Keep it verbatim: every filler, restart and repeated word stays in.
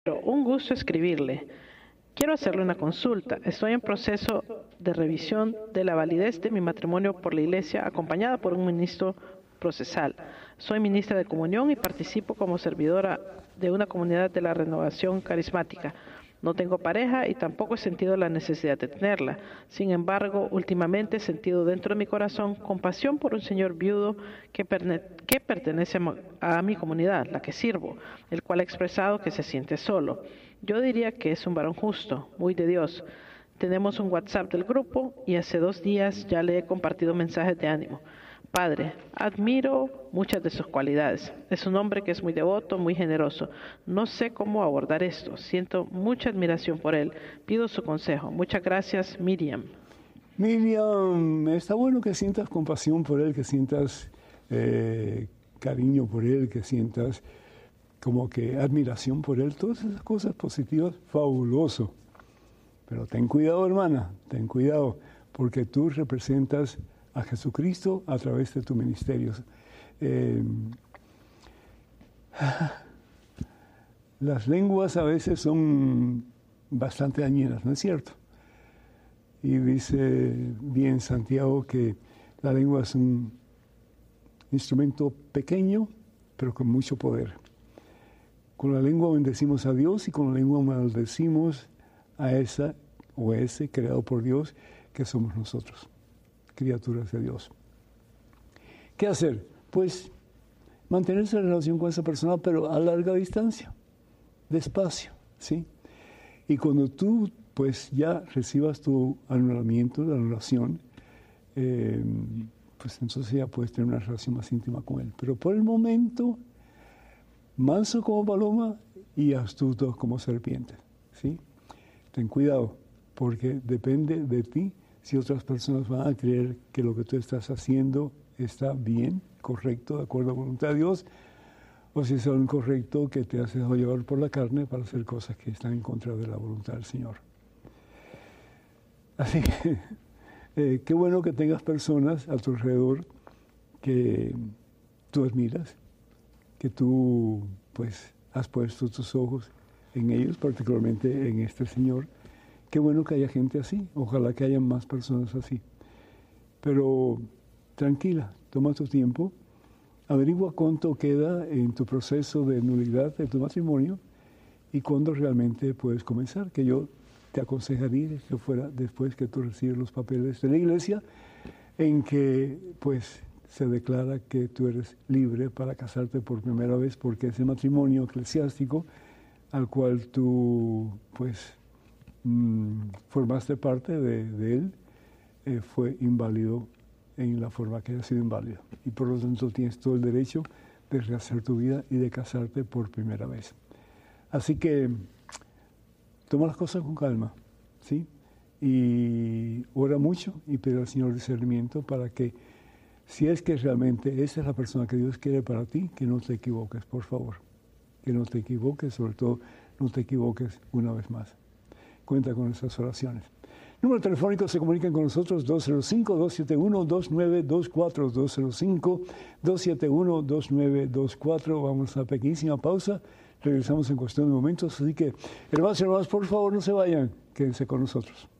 Un gusto escribirle. Quiero hacerle una consulta. Estoy en proceso de revisión de la validez de mi matrimonio por la Iglesia, acompañada por un ministro procesal. Soy ministra de comunión y participo como servidora de una comunidad de la renovación carismática. No tengo pareja y tampoco he sentido la necesidad de tenerla. Sin embargo, últimamente he sentido dentro de mi corazón compasión por un señor viudo que, perne- que pertenece a, a mi comunidad, la que sirvo, el cual ha expresado que se siente solo. Yo diría que es un varón justo, muy de Dios. Tenemos un WhatsApp del grupo y hace dos días ya le he compartido mensajes de ánimo. Padre, admiro muchas de sus cualidades. Es un hombre que es muy devoto, muy generoso. No sé cómo abordar esto. Siento mucha admiración por él. Pido su consejo. Muchas gracias, Miriam. Miriam, está bueno que sientas compasión por él, que sientas eh, cariño por él, que sientas como que admiración por él. Todas esas cosas positivas, fabuloso. Pero ten cuidado, hermana, ten cuidado, porque tú representas a Jesucristo a través de tu ministerio. Eh, las lenguas a veces son bastante dañinas, ¿no es cierto? Y dice bien Santiago que la lengua es un instrumento pequeño, pero con mucho poder. Con la lengua bendecimos a Dios y con la lengua maldecimos a esa o ese creado por Dios que somos nosotros, criaturas de Dios. ¿Qué hacer? Pues mantenerse en relación con esa persona, pero a larga distancia, despacio, ¿sí? Y cuando tú, pues, ya recibas tu anulamiento, la anulación, eh, pues entonces ya puedes tener una relación más íntima con él. Pero por el momento, manso como paloma y astuto como serpiente, ¿sí? Ten cuidado, porque depende de ti si otras personas van a creer que lo que tú estás haciendo está bien, correcto, de acuerdo a la voluntad de Dios, o si es algo incorrecto que te haces llevar por la carne para hacer cosas que están en contra de la voluntad del Señor. Así que, eh, qué bueno que tengas personas a tu alrededor que tú admiras, que tú, pues, has puesto tus ojos en ellos, particularmente en este Señor. Qué bueno que haya gente así, ojalá que haya más personas así. Pero tranquila, toma tu tiempo, averigua cuánto queda en tu proceso de nulidad de tu matrimonio y cuándo realmente puedes comenzar, que yo te aconsejaría que fuera después que tú recibes los papeles de la iglesia, en que pues se declara que tú eres libre para casarte por primera vez, porque ese matrimonio eclesiástico al cual tú pues Mm, formaste parte de, de él, eh, fue inválido en la forma que haya sido inválido. Y por lo tanto tienes todo el derecho de rehacer tu vida y de casarte por primera vez. Así que toma las cosas con calma, ¿sí? Y ora mucho y pide al Señor discernimiento para que, si es que realmente esa es la persona que Dios quiere para ti, que no te equivoques, por favor. Que no te equivoques, sobre todo no te equivoques una vez más. Cuenta con esas oraciones. Número telefónico, se comunican con nosotros dos cero cinco, dos siete uno, dos nueve dos cuatro, dos cero cinco, dos siete uno, dos nueve dos cuatro. Vamos a una pequeñísima pausa. Regresamos en cuestión de momentos. Así que, hermanos y hermanas, por favor, no se vayan. Quédense con nosotros.